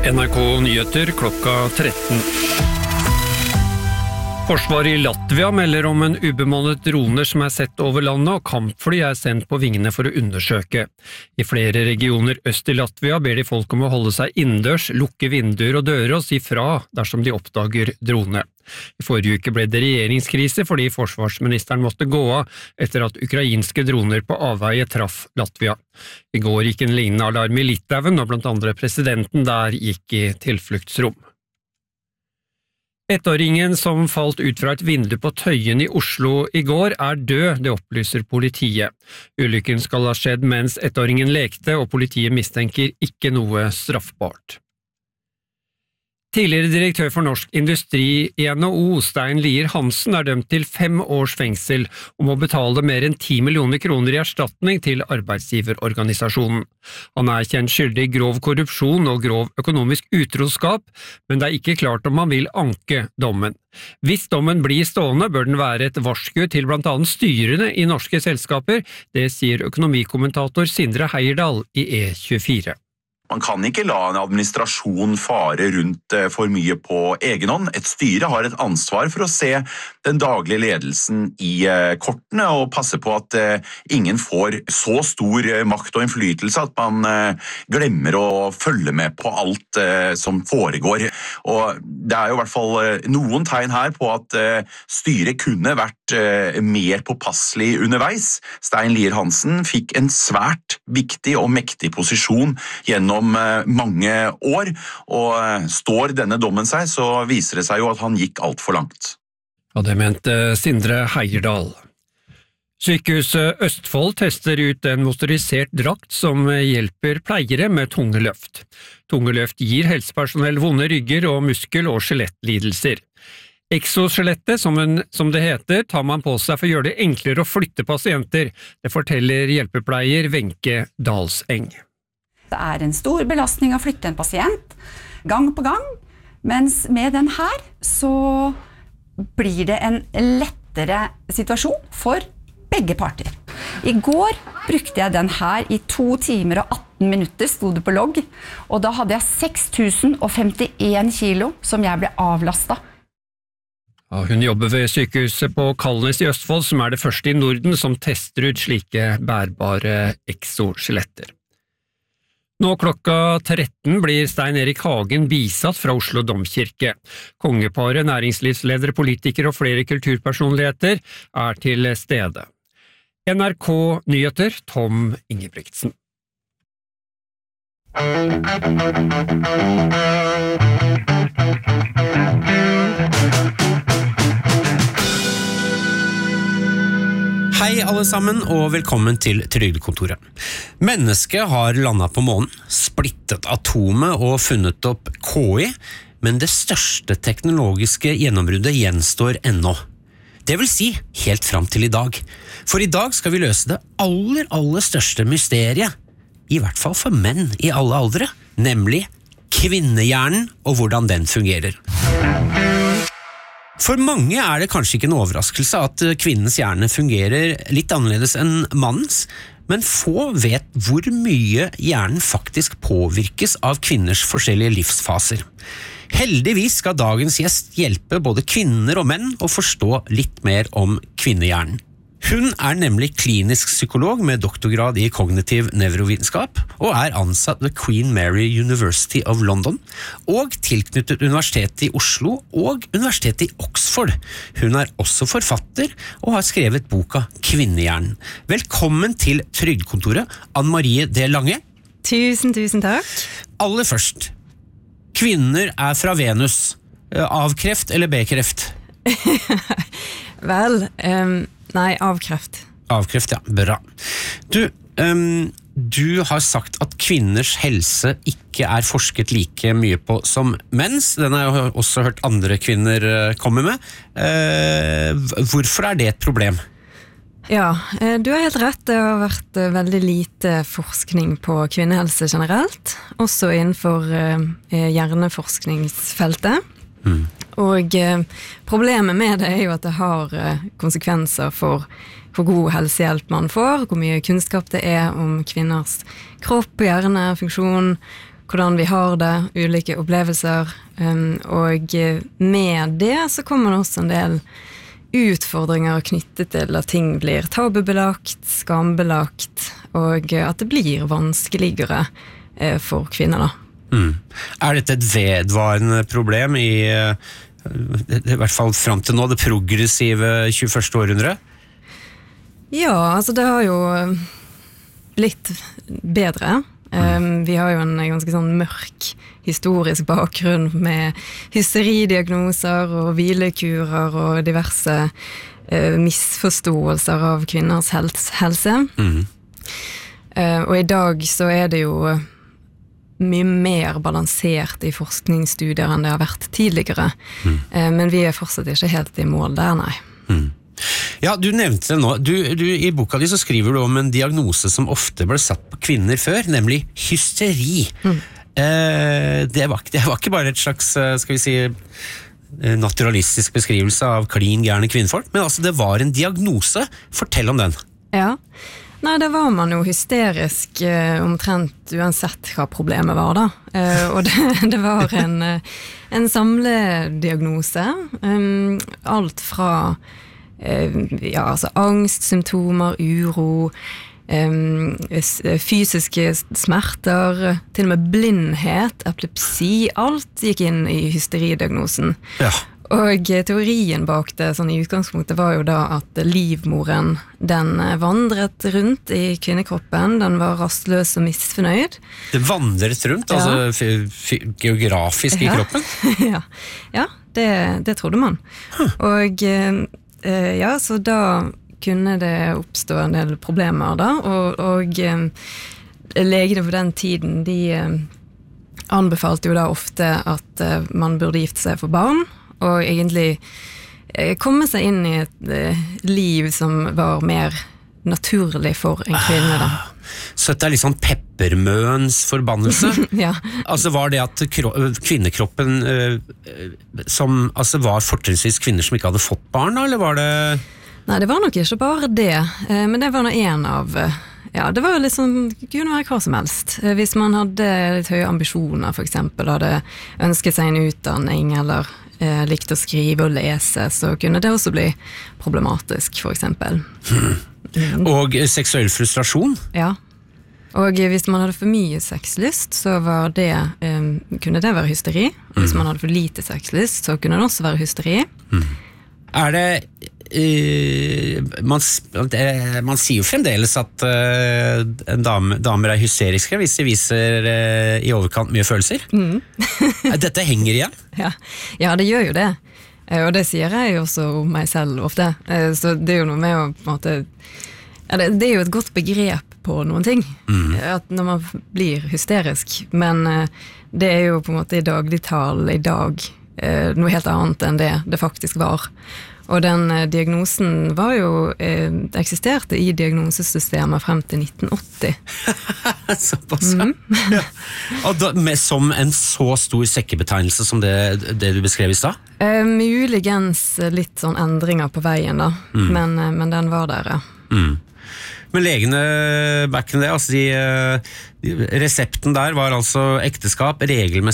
NRK Nyheter klokka 13. Forsvaret I Latvia melder om en ubemannet droner som sett over landet, og kampfly sendt på vingene for å undersøke. I flere regioner øst I Latvia ber de folk om å holde seg innendørs, lukke vinduer og dører og si fra dersom de oppdager drone. I forrige uke ble det regjeringskrise fordi forsvarsministeren måtte gå av etter at ukrainske droner på avveie traff Latvia. I går gikk en lignende alarm I Litauen, og blant andre presidenten der gikk I tilfluktsrom. Ettåringen som falt ut fra et vindu på Tøyen I Oslo I går død, det opplyser politiet. Ulykken skal ha skjedd mens ettåringen lekte, og politiet mistenker ikke noe straffbart. Tidligere direktør for Norsk Industri I NHO, Stein Lier Hansen, dømt til 5 års fengsel og må betale mer enn 10 millioner kroner I erstatning til arbeidsgiverorganisasjonen. Han kjent skyldig I grov korrupsjon og grov økonomisk utroskap, men det ikke klart om han vil anke dommen. Hvis dommen blir stående, bør den være et varsku til blant annet styrene I norske selskaper, det sier økonomikommentator Sindre Heierdal I E24. Man kan ikke la en administrasjon fare rundt for mye på egen hånd. Et styre har et ansvar for å se den daglige ledelsen I kortene og passe på at ingen får så stor makt og innflytelse at man glemmer å følge med på alt som foregår. Og det jo I hvert fall noen tegn her på at styret kunne vært mer påpasselig underveis. Stein Lier Hansen fikk en svært viktig og mektig posisjon gjennom mange år, og står denne dommen seg, så viser det seg jo at han gikk alt for langt. Ja, det mente Sindre Heierdal. Sykehuset Østfold tester ut en motorisert drakt som hjelper pleiere med tunge løft. Tunge løft gir helsepersonell vonde rygger og muskel- og skjelettlidelser. Exoskjelettet, som det heter, tar man på seg for å gjøre det enklere å flytte pasienter. Det forteller hjelpepleier Wenche Dalseng. Det en stor belastning å flytte en pasient gang på gang, mens med den her så blir det en lettere situasjon for begge parter. I går brukte jeg den her I 2 timer og 18 minutter, sto det på logg, og da hadde jeg 6051 kilo som jeg ble avlastet. Ja, hun jobber ved sykehuset på Kalnes I Østfold, som det første I Norden som tester ut slike bærbare exoskjeletter. Nå klokka 13 blir Stein Erik Hagen bisatt fra Oslo Domkirke. Kongeparet, næringslivsledere, politikere og flere kulturpersonligheter til stede. NRK Nyheter, Tom Ingebrigtsen. Hei alle sammen, og velkommen til Trygdekontoret. Mennesket har landet på månen, splittet atomet og funnet opp KI, men det største teknologiske gjennombruddet gjenstår ennå. Det vil si, helt fram til I dag. For I dag skal vi løse det aller største mysteriet, I hvert fall for menn I alle aldre, nemlig kvinnehjernen og hvordan den fungerer. For mange det kanskje ikke en overraskelse at kvinnens hjerne fungerer litt annerledes enn mannens, men få vet hvor mye hjernen faktisk påvirkes av kvinners forskjellige livsfaser. Heldigvis skal dagens gjest hjelpe både kvinner og menn å forstå litt mer om kvinnehjernen. Hun nemlig klinisk psykolog med doktorgrad I kognitiv nevrovitenskap og ansatt ved Queen Mary University of London og tilknyttet Universitetet I Oslo og Universitetet I Oxford. Hun også forfatter og har skrevet boka Kvinnehjernen. Velkommen til Trygdekontoret, Anne Marie D. Lange. Tusen takk. Aller først, kvinner fra Venus. A-kreft eller B-kreft? Vel, nei, av kreft. Av kreft, ja. Bra. Du har sagt at kvinners helse ikke forsket like mye på som menns. Den har jeg også hørt andre kvinner komme med. Hvorfor det et problem? Ja, du har helt rett. Det har vært veldig lite forskning på kvinnehelse generelt, også innenfor hjerneforskningsfeltet. Og problemet med det jo at det har konsekvenser for hvor god helsehjelp man får, hvor mye kunnskap det om kvinners kropp, hjerne, funksjon, hvordan vi har det, ulike opplevelser, og med det så kommer det også en del utfordringer knyttet til at ting blir tabubelagt, skambelagt, og at det blir vanskeligere for kvinner da. Dette et vedvarende problem i hvert fall frem til nå, det progressive 21. århundre? Ja, altså det har jo blitt bedre. Vi har jo en ganske sånn mørk historisk bakgrunn med hysteridiagnoser og hvilekurer og diverse misforståelser av kvinners helse. Og i dag så det jo mye mer balansert i forskningsstudier enn det har vært tidligere. Men vi fortsatt ikke helt i mål der, nei. Ja, du nevnte det nå. I boka di så skriver du om en diagnose som ofte ble satt på kvinner før, nemlig hysteri. Det var ikke bare et slags, skal vi si, naturalistisk beskrivelse av klin gærne kvinnfolk, men altså det var en diagnose. Fortell om den. Ja, nei, det var man jo hysterisk omtrent uansett hva problemet var da. Og det var en samlediagnose. Alt fra altså angst, symptomer, uro, fysiske smerter, til og med blindhet, epilepsi, alt gikk inn i hysteridiagnosen. Ja. Og teorien bak det sånn i utgangspunktet var jo da at livmoren, den vandret rundt i kvinnekroppen, den var rastløs og misfornøyd. Det vandret rundt, altså geografisk i kroppen? Ja, det trodde man. Og ja, så da kunne det oppstå en del problemer da, og legene på den tiden, de anbefalte jo da ofte at man burde gifte seg for barn, og egentlig komme seg inn i et liv som var mer naturlig for en kvinne da. Så dette litt sånn peppermøens forbannelse? Ja. Altså var det at kvinnekroppen altså var fortrinnsvis kvinner som ikke hadde fått barn, eller var det... Nei, det var nok ikke bare det, men det var nå en av... Ja, det var liksom, kunne være hva som helst. Hvis man hadde litt høye ambisjoner, for eksempel, hadde ønsket seg en utdanning, eller likte å skrive og lese, så kunne det også bli problematisk, for eksempel. Og seksuell frustrasjon? Ja. Og hvis man hadde for mye sexlyst, så var det, kunne det være hysteri. Og hvis man hadde for lite sexlyst, så kunne det også være hysteri. Det man sier jo fremdeles at damer hysteriske hvis de viser i overkant mye følelser. Dette henger igjen? Ja, det gjør jo det. Og det sier jeg jo også om meg selv ofte. Så det jo noe med å på en måte, det jo et godt begrep på noen ting, at når man blir hysterisk, men det jo på en måte i dagligtall i dag noe helt annet enn det faktisk var. Og den diagnosen var jo, eksisterte i diagnosesystemet frem til 1980. Såpass, ja. Og da, som en så stor sekkebetegnelse som det du beskrev i stad? Muligens litt sånn endringer på veien da, men den var der, ja. Men legene back in det, altså resepten der var altså ekteskap, regelmessig